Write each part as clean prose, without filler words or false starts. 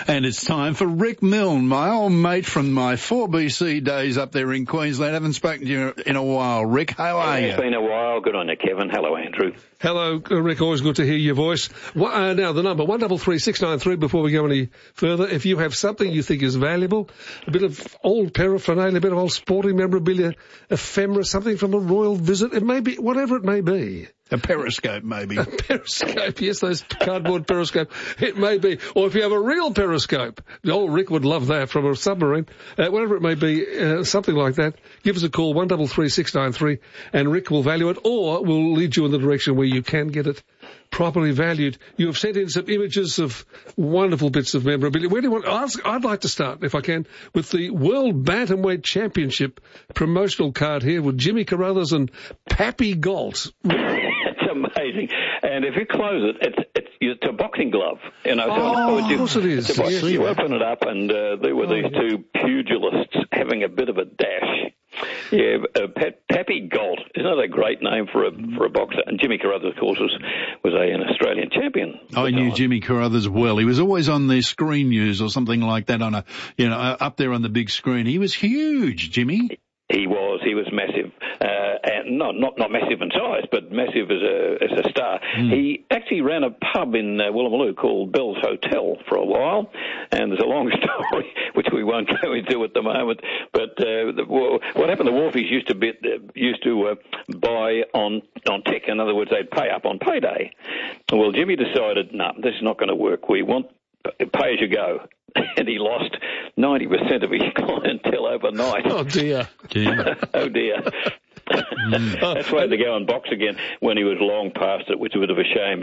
And it's time for Rick Milne, my old mate from my 4BC days up there in Queensland. Haven't spoken to you in a while. Rick, how are you? It's been a while. Good on you, Kevin. Hello, Andrew. Hello, Rick. Always good to hear your voice. Now, the number, 133693, before we go any further, if you have something you think is valuable, a bit of old paraphernalia, a bit of old sporting memorabilia, ephemera, something from a royal visit, it may be, whatever it may be. A periscope, maybe. A periscope, yes, those cardboard periscope. It may be. Or if you have a real periscope, old Rick would love that from a submarine. Whatever it may be, something like that, give us a call, 133693, and Rick will value it, or will lead you in the direction where you can get it properly valued. You have sent in some images of wonderful bits of memorabilia. Where do you want? I'd like to start, if I can, with the World Bantamweight Championship promotional card here with Jimmy Carruthers and Pappy Galt. It's amazing. And if you close it, it's a boxing glove. You know, of course it is. Yes. You open it up, and there were these two pugilists having a bit of a dash. Yeah, Pappy Galt. Isn't that a great name for a boxer? And Jimmy Carruthers, of course, was an Australian champion. I knew Jimmy Carruthers well. He was always on the screen news or something like that up there on the big screen. He was huge, Jimmy. He was massive, and not massive in size, but massive as a star. He actually ran a pub in Woolloomooloo called Bell's Hotel for a while, and there's a long story which we won't go into at the moment. But what happened? The Wolfies used to buy on tick. In other words, they'd pay up on payday. Well, Jimmy decided, no, this is not going to work. We want pay as you go. And he lost 90% of his clientele overnight. Oh, dear. Oh, dear. That's why he had to go and box again when he was long past it, which was a bit of a shame.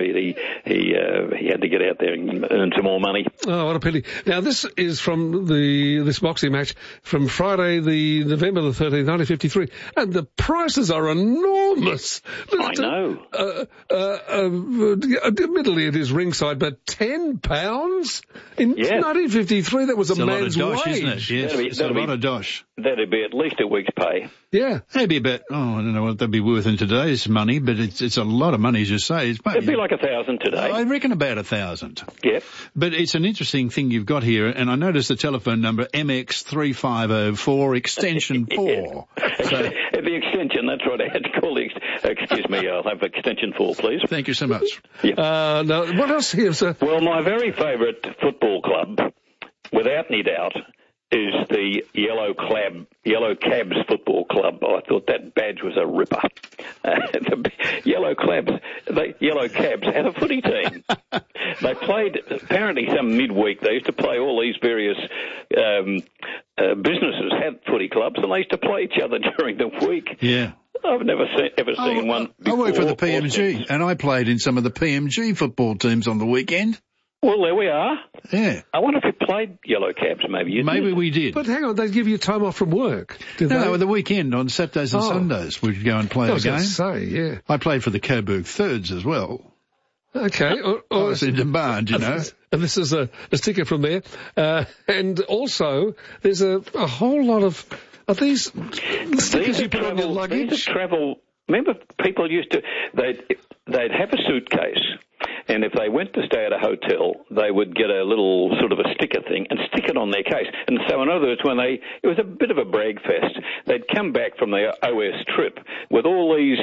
He had to get out there and earn some more money. Oh, what a pity. Now, this is from this boxing match from Friday, the November the 13th, 1953, and the prices are enormous. I know. Admittedly, it is ringside, but £10 in 1953, that was a man's lot of dosh, wage. Isn't it? Yes, it's a lot of dosh. That'd be at least a week's pay. Yeah. Maybe about, I don't know what that'd be worth in today's money, but it's a lot of money, as you say. It'd be like 1,000 today. I reckon about 1,000. Yep. But it's an interesting thing you've got here, and I noticed the telephone number MX3504, extension 4. So, the extension, that's right. I had to call the excuse me, I'll have extension 4, please. Thank you so much. Yep. Now, what else here, sir? Well, my very favourite football club, without any doubt, is the Yellow Cabs Football Club. I thought that badge was a ripper. The Yellow Cabs had a footy team. They played, apparently some midweek, they used to play all these various businesses had footy clubs, and they used to play each other during the week. Yeah. I've never seen one before. I worked for the PMG, and I played in some of the PMG football teams on the weekend. Well, there we are. Yeah. I wonder if we played Yellow Cabs, maybe. Maybe we did. But hang on, they'd give you time off from work, did they? No, the weekend, on Saturdays and Sundays, we'd go and play a game. I was going to say, yeah. I played for the Coburg Thirds as well. Okay. I was in demand, you know. And this is a sticker from there. And also, there's a whole lot of these stickers you put on your luggage? These are travel. Remember, people used to, they'd have a suitcase, and if they went to stay at a hotel, they would get a little sort of a sticker thing and stick it on their case. And so, in other words, it was a bit of a brag fest. They'd come back from their OS trip with all these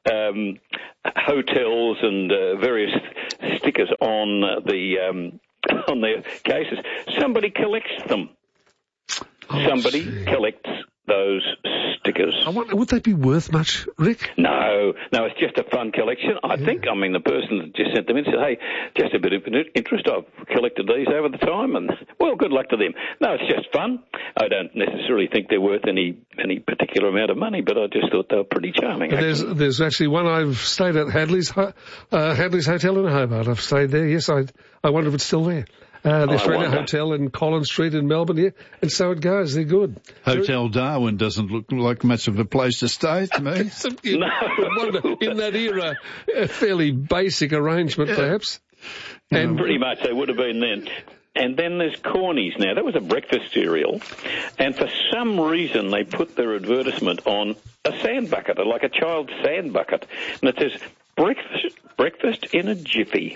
hotels and various stickers on their cases. Somebody collects them. Somebody collects those stickers. I wonder, would they be worth much, Rick? No, it's just a fun collection. I think, the person that just sent them in said, hey, just a bit of interest. I've collected these over the time, and, well, good luck to them. No, it's just fun. I don't necessarily think they're worth any particular amount of money, but I just thought they were pretty charming. There's actually one I've stayed at, Hadley's Hotel in Hobart. I've stayed there, yes. I wonder if it's still there. There's Freda Hotel in Collins Street in Melbourne, yeah, and so it goes. They're good. Hotel Darwin doesn't look like much of a place to stay to me. No. In that era, a fairly basic arrangement, perhaps. And pretty much they would have been then. And then there's Cornies now. That was a breakfast cereal. And for some reason, they put their advertisement on a sand bucket, like a child's sand bucket. And it says, breakfast in a jiffy.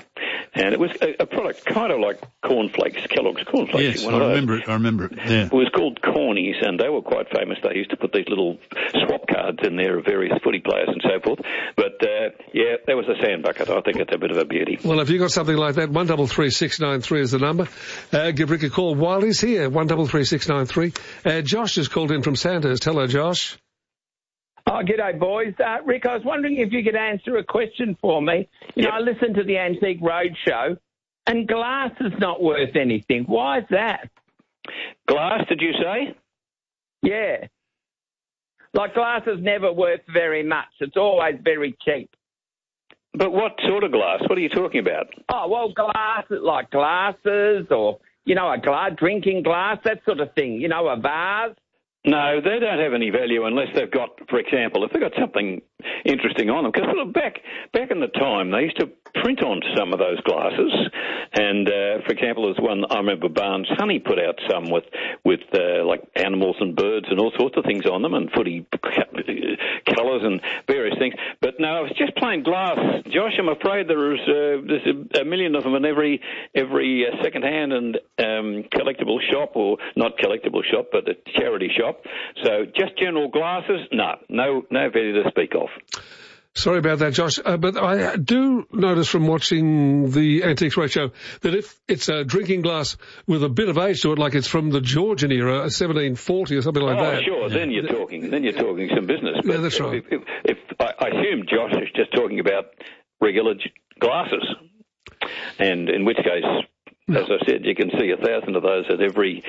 and it was a product kind of like cornflakes, Kellogg's cornflakes. Yes, I remember it. Yeah. It was called Cornies, and they were quite famous. They used to put these little swap cards in there of various footy players and so forth. But, yeah, that was a sand bucket. I think it's a bit of a beauty. Well, if you've got something like that, 133693 is the number. Give Rick a call while he's here, 133693. Josh has called in from Sandhurst. Hello, Josh. Oh, g'day, boys. Rick, I was wondering if you could answer a question for me. You know, I listened to the Antique Roadshow, and glass is not worth anything. Why is that? Glass, did you say? Yeah. Like, glass is never worth very much. It's always very cheap. But what sort of glass? What are you talking about? Oh, well, glass, like glasses or, you know, a drinking glass, that sort of thing. You know, a vase. No, they don't have any value unless they've got, for example, if they've got something interesting on them. Because back in the time, they used to print on some of those glasses. And, for example, there's one, I remember Barnes Honey put out some with like animals and birds and all sorts of things on them and footy colours and various things. But no, it's just plain glass. Josh, I'm afraid there's a million of them in every second-hand and collectible shop, or not collectible shop, but a charity shop. So just general glasses, no value to speak of. Sorry about that, Josh. But I do notice from watching the Antiques Roadshow that if it's a drinking glass with a bit of age to it, like it's from the Georgian era, 1740 or something like that. Oh, sure. Then you're talking some business. But yeah, that's right. If I assume Josh is just talking about regular glasses, and in which case, as I said, you can see 1,000 of those at every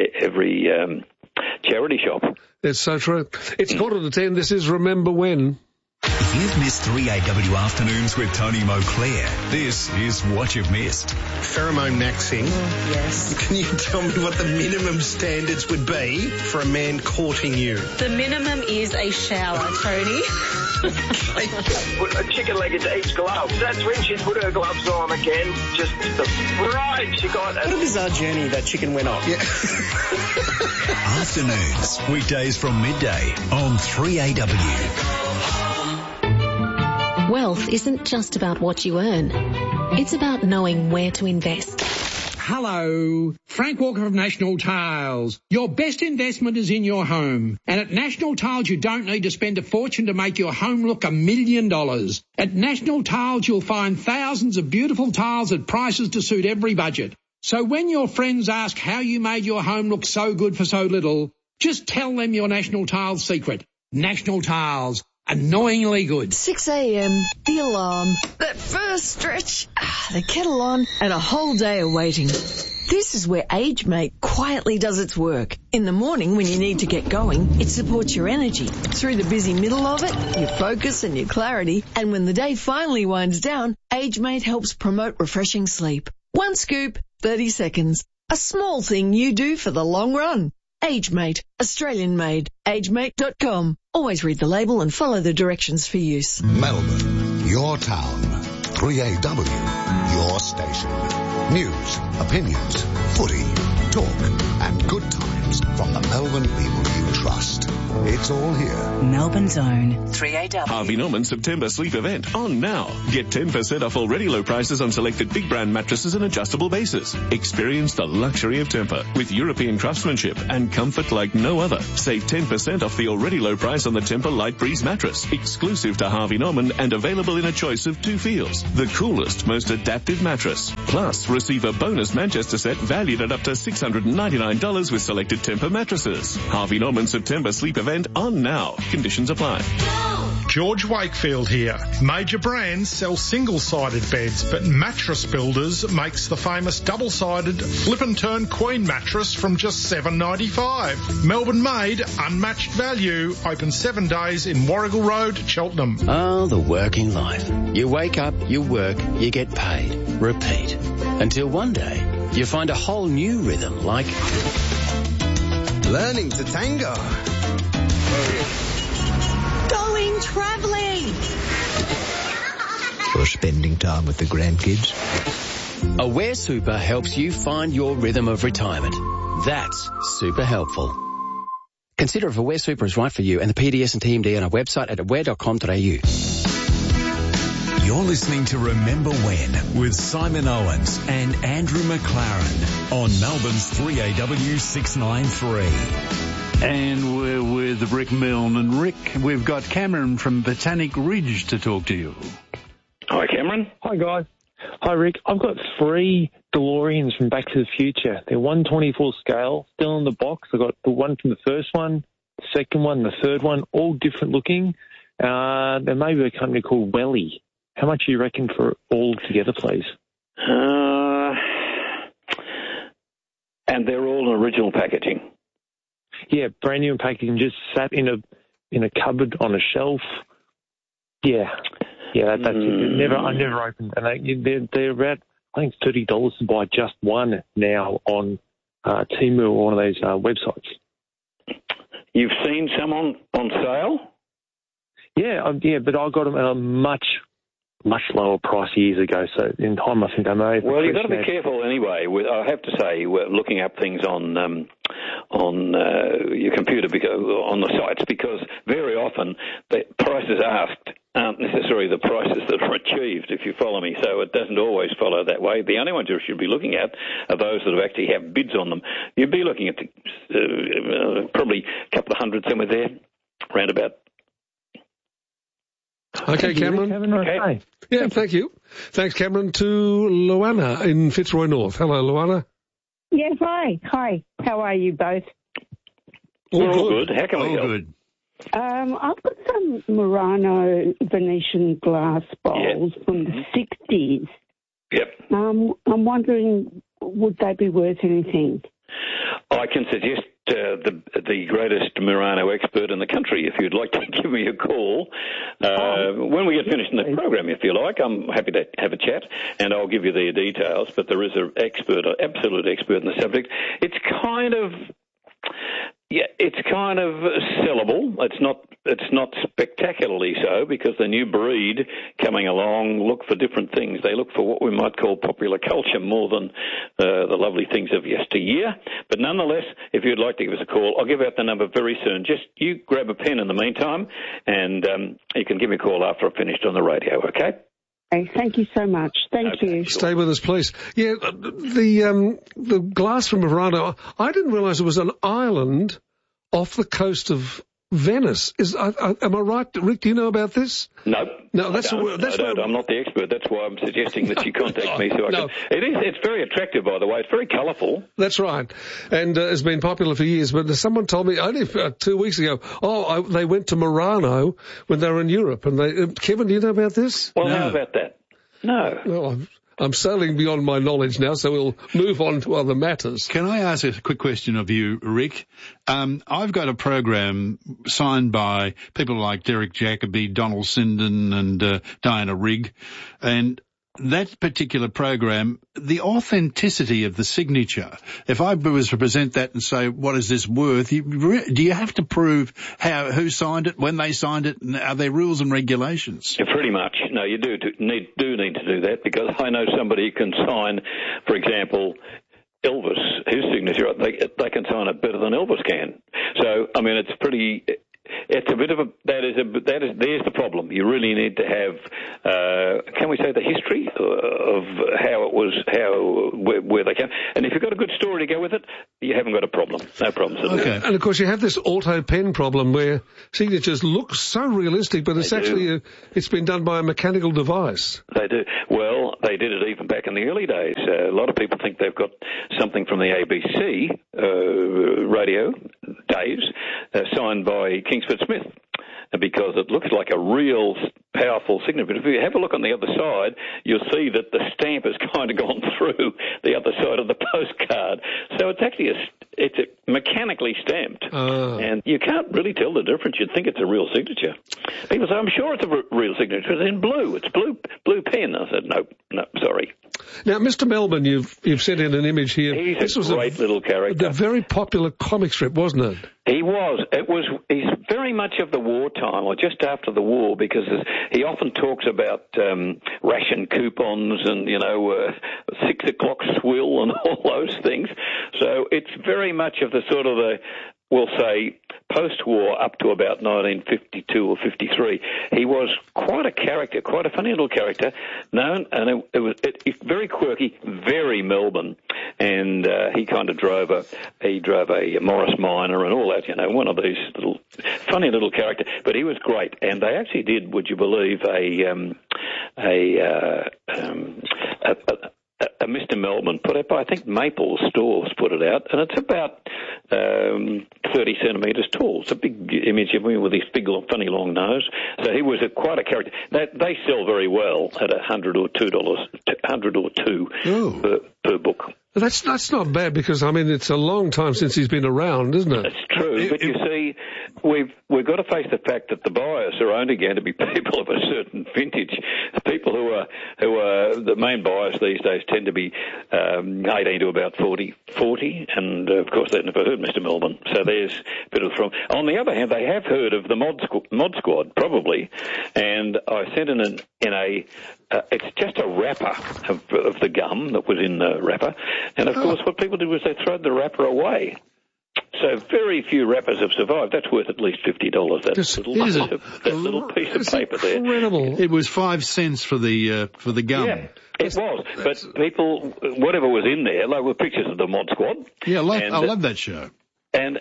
charity shop. It's so true. It's 9:45. This is Remember When. If you've missed 3AW Afternoons with Tony Moclair, this is what you've missed. Pheromone maxing. Yes. Can you tell me what the minimum standards would be for a man courting you? The minimum is a shower, Tony. Put a chicken leg into each glove. That's when she put her gloves on again. Just right, she got it. What a bizarre journey that chicken went on. Yeah. Afternoons, weekdays from midday on 3AW. Wealth isn't just about what you earn. It's about knowing where to invest. Hello, Frank Walker of National Tiles. Your best investment is in your home. And at National Tiles, you don't need to spend a fortune to make your home look $1 million. At National Tiles, you'll find thousands of beautiful tiles at prices to suit every budget. So when your friends ask how you made your home look so good for so little, just tell them your National Tiles secret. National Tiles. Annoyingly good. 6 a.m, the alarm, that first stretch, the kettle on, and a whole day of waiting. This is where AgeMate quietly does its work. In the morning when you need to get going, it supports your energy. Through the busy middle of it, your focus and your clarity. And when the day finally winds down, AgeMate helps promote refreshing sleep. One scoop, 30 seconds. A small thing you do for the long run. AgeMate, Australian made. AgeMate.com. Always read the label and follow the directions for use. Melbourne, your town. 3AW, your station. News, opinions, footy, talk, and good times from the Melbourne people you trust. It's all here. Melbourne's own 3AW. Harvey Norman September sleep event on now. Get 10% off already low prices on selected big brand mattresses and adjustable bases. Experience the luxury of Tempur with European craftsmanship and comfort like no other. Save 10% off the already low price on the Tempur Light Breeze mattress, exclusive to Harvey Norman and available in a choice of 2 feels. The coolest, most adaptive mattress. Plus, receive a bonus Manchester set valued at up to $699 with selected Tempur mattresses. Harvey Norman September sleep event on now. Conditions apply. George Wakefield here. Major brands sell single-sided beds, but Mattress Builders makes the famous double-sided flip and turn queen mattress from just $7.95. Melbourne made, unmatched value. Open 7 days in Warrigal Road, Cheltenham. Oh, the working life. You wake up, you work, you get paid. Repeat. Until one day, you find a whole new rhythm like learning to tango. Going travelling. Or spending time with the grandkids. Aware Super helps you find your rhythm of retirement. That's super helpful. Consider if Aware Super is right for you and the PDS and TMD on our website at aware.com.au. You're listening to Remember When with Simon Owens and Andrew McLaren on Melbourne's 3AW 693. And we're with Rick Milne. And Rick, we've got Cameron from Botanic Ridge to talk to you. Hi, Cameron. Hi, guys. Hi, Rick. I've got 3 DeLoreans from Back to the Future. They're 1/24 scale, still in the box. I've got the one from the first one, the second one, the third one, all different looking. There may be a company called Welly. How much do you reckon for all together, please? And they're all in original packaging. Yeah, brand new packaging, just sat in a cupboard on a shelf. Yeah, that's it. I never opened, and they're about, I think, $30 to buy just one now on Temu or one of those websites. You've seen some on sale? Yeah, but I got them at a much lower price years ago. So in time, I think I may have. Well, you've got to be careful anyway. I have to say, we're looking up things on your computer, on the sites, because very often the prices asked aren't necessarily the prices that are achieved, if you follow me. So it doesn't always follow that way. The only ones you should be looking at are those that actually have bids on them. You'd be looking at probably a couple of hundred somewhere there, round about. Okay, Cameron. Okay. Yeah, thank you. Thanks, Cameron. To Luana in Fitzroy North. Hello, Luana. Yes, hi. How are you both? All good. How can we help? Good. I've got some Murano Venetian glass bowls from the 60s. Yep. I'm wondering, would they be worth anything? I can suggest the greatest Murano expert in the country, if you'd like to give me a call. When we get finished in the program, if you like, I'm happy to have a chat, and I'll give you the details. But there is an absolute expert in the subject. It's kind of sellable. It's not spectacularly so, because the new breed coming along look for different things. They look for what we might call popular culture more than the lovely things of yesteryear. But nonetheless, if you'd like to give us a call, I'll give out the number very soon. Just you grab a pen in the meantime, and you can give me a call after I've finished on the radio, okay? Thank you so much. Thank you. Stay with us, please. Yeah, the glass from Murano, I didn't realise it was an island off the coast of Venice. Am I right, Rick? Do you know about this? No, that's I don't. I'm not the expert. That's why I'm suggesting that you contact me. So I can. It's very attractive, by the way. It's very colourful. That's right, and it's been popular for years. But someone told me only 2 weeks ago, they went to Murano when they were in Europe. And Kevin, do you know about this? Well, how about that? No. Well, I'm sailing beyond my knowledge now, so we'll move on to other matters. Can I ask a quick question of you, Rick? I've got a program signed by people like Derek Jacobi, Donald Sinden, and Diana Rigg, and that particular program, the authenticity of the signature, if I was to present that and say, what is this worth, do you have to prove who signed it, when they signed it, and are there rules and regulations? Yeah, pretty much. No, you do need to do that, because I know somebody who can sign, for example, Elvis, his signature, they can sign it better than Elvis can. So, I mean, it's a bit of there's the problem. You really need to have, can we say, the history of how it was, where they came. And if you've got a good story to go with it, you haven't got a problem. No problems at all. Okay. And of course you have this auto pen problem where signatures look so realistic, but it's been done by a mechanical device. They do. Well, they did it even back in the early days. A lot of people think they've got something from the ABC radio days signed by Kingsford Smith, because it looks like a real powerful signature. But if you have a look on the other side, you'll see that the stamp has kind of gone through the other side of the postcard. So it's actually it's mechanically stamped, and you can't really tell the difference. You'd think it's a real signature. People say, I'm sure it's a real signature. It's in blue. It's blue pen. I said, no, sorry. Now, Mr. Melbourne, you've sent in an image here. This was a great little character. A very popular comic strip, wasn't it? He was. He's very much of the wartime, or just after the war, because he often talks about ration coupons and, 6 o'clock swill and all those things. So it's very much of the sort of we'll say, post-war up to about 1952 or 53, he was quite a character, quite a funny little character, known, and it was very quirky, very Melbourne, and he kind of drove a Morris Minor and all that, you know, one of these little funny little character, but he was great, and they actually did, would you believe, a Mr. Melbourne put it by, I think Maple Stores put it out, and it's about 30 centimetres tall. It's a big image of him with his big, funny, long nose. So he was quite a character. They sell very well at $100 or $2 per book. That's not bad because, I mean, it's a long time since he's been around, isn't it? It's true, but you see, we've got to face the fact that the buyers are only going to be people of a certain vintage. People who are the main buyers these days tend to be 18 to about 40, and of course they've never heard Mr. Melbourne. So there's a bit of from. On the other hand, they have heard of the Mod Squad probably, and I sent in it's just a wrapper of the gum that was in the wrapper. And, of course, what people did was they threw the wrapper away. So very few wrappers have survived. That's worth at least $50, that little piece of paper there. Incredible. It was 5 cents for the gum. Yeah, it was. But people, whatever was in there, like were pictures of the Mod Squad. Yeah, I love that show. And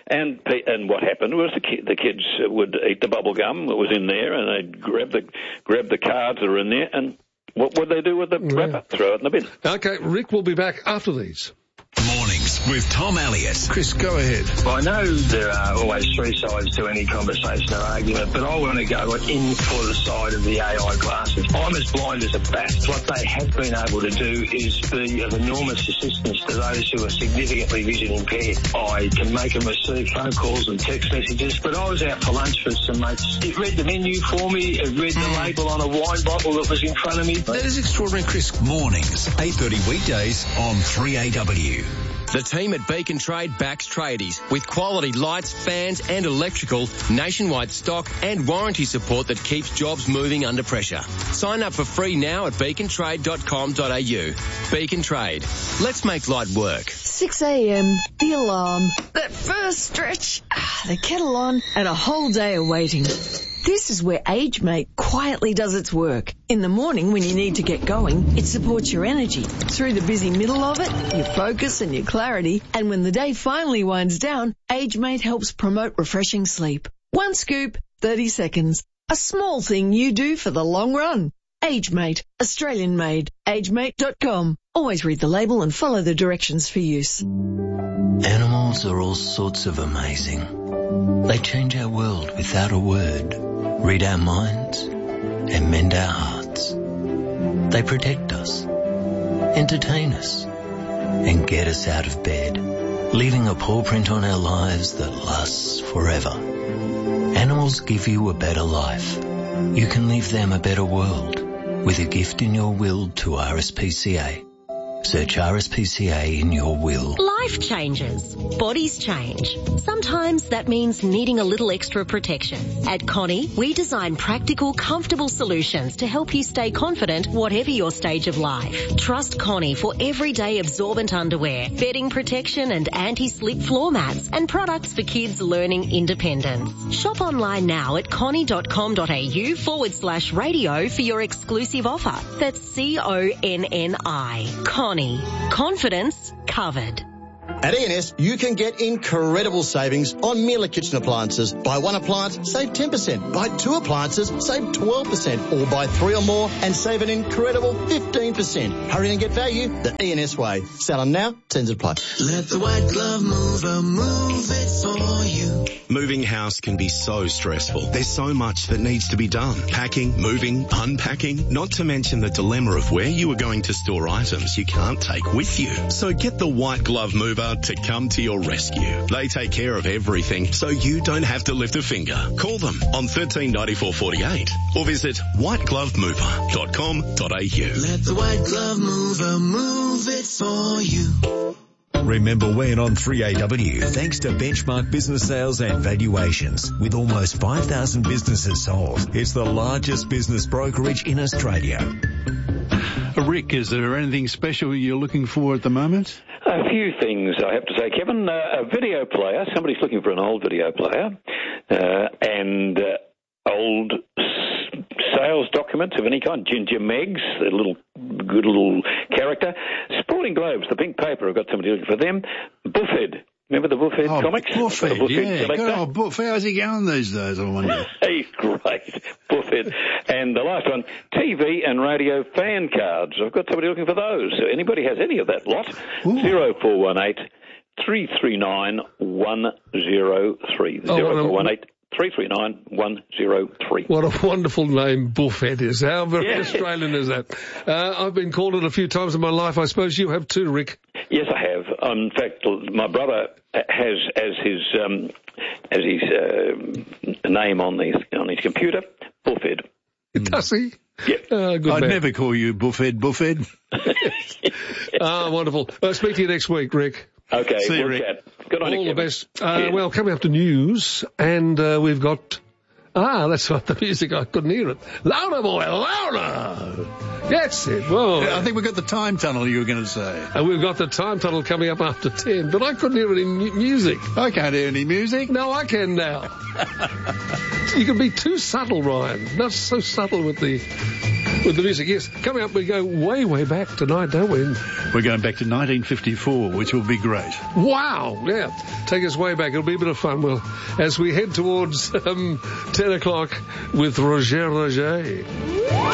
what happened was the kids would eat the bubble gum that was in there, and they'd grab the cards that were in there, and what would they do with the wrapper? Throw it in the bin. Okay, Rick will be back after these. Mornings with Tom Elliott. Chris, go ahead. Well, I know there are always three sides to any conversation or argument, but I want to go in for the side of the AI glasses. I'm as blind as a bat. What they have been able to do is be of enormous assistance to those who are significantly vision impaired. I can make and receive phone calls and text messages, but I was out for lunch with some mates. It read the menu for me. It read the label on a wine bottle that was in front of me. That is extraordinary, Chris. Mornings, 8:30 weekdays on 3AW. The team at Beacon Trade backs tradies with quality lights, fans and electrical, nationwide stock and warranty support that keeps jobs moving under pressure. Sign up for free now at beacontrade.com.au. Beacon Trade. Let's make light work. 6 a.m, the alarm, that first stretch, the kettle on, and a whole day of waiting. This is where AgeMate quietly does its work. In the morning when you need to get going, it supports your energy. Through the busy middle of it, your focus and your clarity. And when the day finally winds down, AgeMate helps promote refreshing sleep. One scoop, 30 seconds. A small thing you do for the long run. AgeMate, Australian made. AgeMate.com. Always read the label and follow the directions for use. Animals are all sorts of amazing. They change our world without a word, read our minds, and mend our hearts. They protect us, entertain us, and get us out of bed, leaving a paw print on our lives that lasts forever. Animals give you a better life. You can leave them a better world with a gift in your will to RSPCA. Search RSPCA in your will. Life changes. Bodies change. Sometimes that means needing a little extra protection. At Connie, we design practical, comfortable solutions to help you stay confident whatever your stage of life. Trust Connie for everyday absorbent underwear, bedding protection and anti-slip floor mats, and products for kids learning independence. Shop online now at connie.com.au/radio for your exclusive offer. That's CONNI. Connie. Confidence covered. At E&S, you can get incredible savings on Miele kitchen appliances. Buy one appliance, save 10%. Buy two appliances, save 12%. Or buy three or more and save an incredible 15%. Hurry and get value the E&S way. Sell them now, terms apply. Let the white glove mover move it for you. Moving house can be so stressful. There's so much that needs to be done. Packing, moving, unpacking, not to mention the dilemma of where you are going to store items you can't take with you. So get the white glove mover to come to your rescue. They take care of everything so you don't have to lift a finger. Call them on 139448 or visit whiteglovemover.com.au. Let the white glove mover move it for you. Remember when on 3AW, thanks to Benchmark Business Sales and Valuations. With almost 5,000 businesses sold, it's the largest business brokerage in Australia. Rick, is there anything special you're looking for at the moment? A few things, I have to say, Kevin. A video player. Somebody's looking for an old video player, and old sales documents of any kind. Ginger Meggs, a good little character. Sporting Globes, the pink paper. I've got somebody looking for them. Buffhead. Remember the Buffhead comics? Buffhead, yeah. Good old Buff. How's he going these days, I wonder? He's great, Buffhead. And the last one, TV and radio fan cards. I've got somebody looking for those. So anybody has any of that lot, 0418 339 103. 0418 339 103. What a wonderful name Buffhead is. How very Australian is that? I've been called it a few times in my life. I suppose you have too, Rick. Yes, I have. In fact, my brother has as his name on his computer, Buffhead. Does he? Yeah. I'd never call you Buffhead. Wonderful. I'll speak to you next week, Rick. Okay. See you, Rick. Good on you, all the Kevin. best. Well, coming up to news, and we've got... that's not the music. I couldn't hear it. Louder, boy, louder! That's it. Whoa. Yeah, I think we've got the time tunnel you were going to say. And we've got the time tunnel coming up after 10, but I couldn't hear any music. I can't hear any music. No, I can now. You can be too subtle, Ryan. Not so subtle with the music. Yes, coming up we go way, way back tonight, don't we? We're going back to 1954, which will be great. Wow, yeah. Take us way back. It'll be a bit of fun. Well, as we head towards 10 o'clock with Roger.